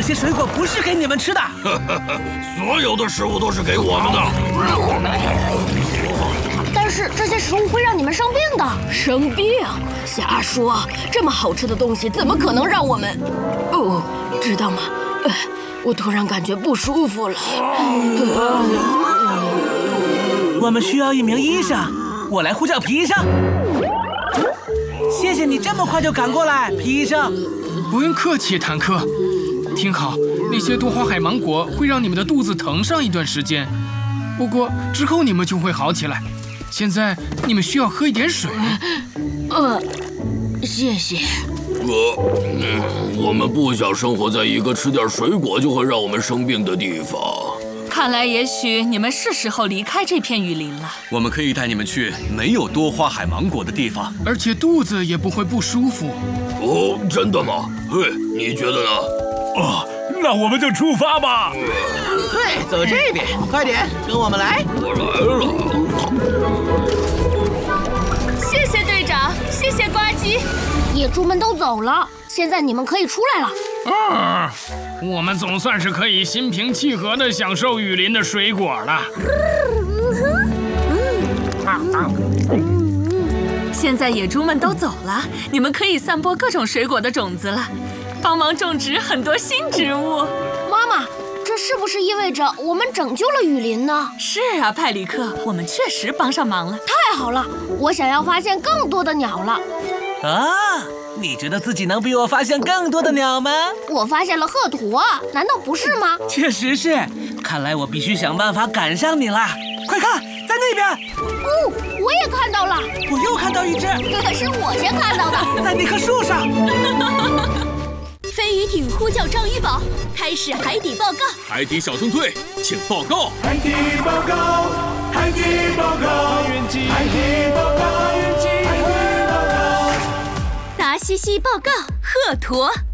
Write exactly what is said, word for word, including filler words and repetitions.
些水果不是给你们吃的。 所有的食物都是给我们的。 但是这些食物会让你们生病的。 生病？瞎说！这么好吃的东西怎么可能让我们……哦，知道吗？呃，我突然感觉不舒服了。呃、 我们需要一名医生，我来呼叫皮医生。谢谢你这么快就赶过来，皮医生。 不用客气，坦克。听好，那些多花海芒果会让你们的肚子疼上一段时间，不过之后你们就会好起来。现在你们需要喝一点水。 呃，谢谢。 哥，嗯，我们不想生活在一个吃点水果就会让我们生病的地方。 看来也许你们是时候离开这片雨林了。 我们可以带你们去没有多花海芒果的地方， 而且肚子也不会不舒服。 哦，真的吗？嘿，你觉得呢？ 哦，那我们就出发吧。 对，走这边，快点，跟我们来。 我来了。 谢谢队长，谢谢呱唧。 野猪们都走了，现在你们可以出来了。 啊，我们总算是可以心平气和地享受雨林的水果了。 现在野猪们都走了，你们可以散播各种水果的种子了，帮忙种植很多新植物。 妈妈，这是不是意味着我们拯救了雨林呢？ 是啊，派里克，我们确实帮上忙了。 太好了，我想要发现更多的鸟了。 啊，你觉得自己能比我发现更多的鸟吗？ 我发现了鹤鸵啊，难道不是吗？ 确实是，看来我必须想办法赶上你啦！快看，在那边！ 哦，我也看到了， 我又看到一只， 可是我先看到的， 在那棵树上。 飞鱼艇呼叫章鱼堡，开始海底报告。 海底小分队，请报告。 海底报告，海底报告，海底报告，海底报告。 达西西报告，鹤鸵。